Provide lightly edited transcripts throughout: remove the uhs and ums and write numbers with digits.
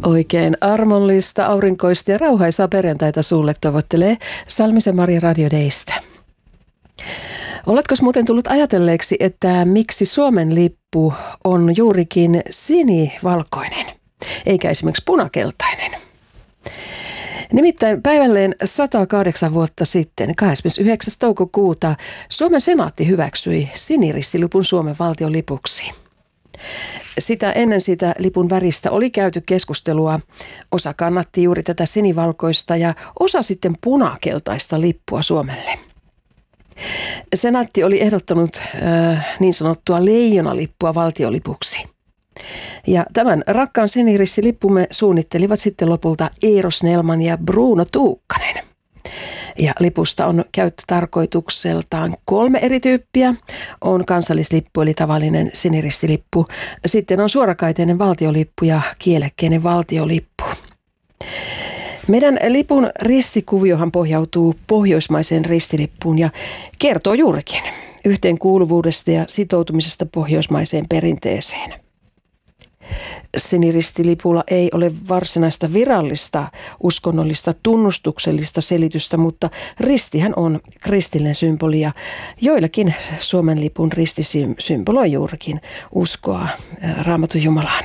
Oikein armollista, aurinkoista ja rauhaisaa perjantaita sulle toivottelee Salmisen Maria Radio Daystä. Oletko muuten tullut ajatelleeksi, että miksi Suomen lippu on juurikin sinivalkoinen, eikä esimerkiksi punakeltainen? Nimittäin päivälleen 108 vuotta sitten, 29. toukokuuta, Suomen senaatti hyväksyi siniristilipun Suomen valtiolipuksi. Sitä ennen sitä lipun väristä oli käyty keskustelua. Osa kannatti juuri tätä sinivalkoista ja osa sitten punakeltaista lippua Suomelle. Senaatti oli ehdottanut niin sanottua leijonalippua valtiolipuksi. Ja tämän rakkaan siniristilippumme suunnittelivat sitten lopulta Eero Snellman ja Bruno Tuukkanen. Ja lipusta on käyttötarkoitukseltaan 3 eri tyyppiä. On kansallislippu eli tavallinen siniristilippu. Sitten on suorakaiteinen valtiolippu ja kielekkeinen valtiolippu. Meidän lipun ristikuviohan pohjautuu pohjoismaiseen ristilippuun ja kertoo juurikin yhteenkuuluvuudesta ja sitoutumisesta pohjoismaiseen perinteeseen. Siniristilipulla ei ole varsinaista virallista uskonnollista tunnustuksellista selitystä, mutta ristihän on kristillinen symboli ja joillakin Suomen lipun risti symboloi juurikin uskoa Raamatun Jumalaan.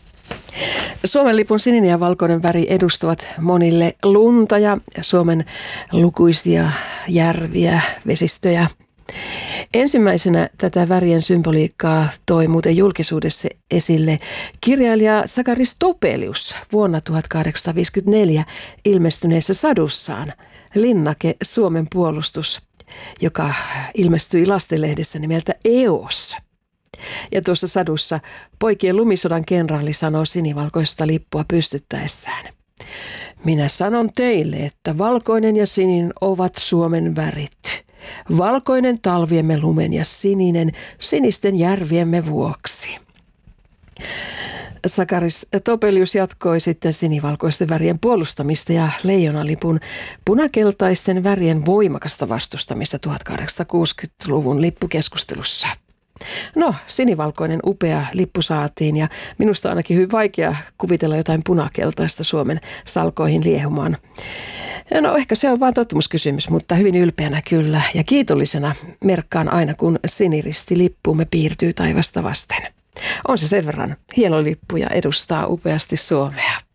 Suomen lipun sininen ja valkoinen väri edustavat monille lunta ja Suomen lukuisia järviä, vesistöjä. Ensimmäisenä tätä värien symboliikkaa toi muuten julkisuudessa esille kirjailija Sakaris Topelius vuonna 1854 ilmestyneessä sadussaan Linnake Suomen puolustus, joka ilmestyi lastenlehdessä nimeltä EOS. Ja tuossa sadussa poikien lumisodan kenraali sanoo sinivalkoista lippua pystyttäessään: "Minä sanon teille, että valkoinen ja sininen ovat Suomen värit. Valkoinen talviemme lumen ja sininen sinisten järviemme vuoksi." Sakaris Topelius jatkoi sitten sinivalkoisten värien puolustamista ja leijonalipun punakeltaisten värien voimakasta vastustamista 1860-luvun lippukeskustelussa. No, sinivalkoinen upea lippu saatiin ja minusta on ainakin hyvin vaikea kuvitella jotain punakeltaista Suomen salkoihin liehumaan. No ehkä se on vain tottumuskysymys, mutta hyvin ylpeänä kyllä ja kiitollisena merkkaan aina, kun siniristilippumme piirtyy taivasta vasten. On se sen verran hieno lippu ja edustaa upeasti Suomea.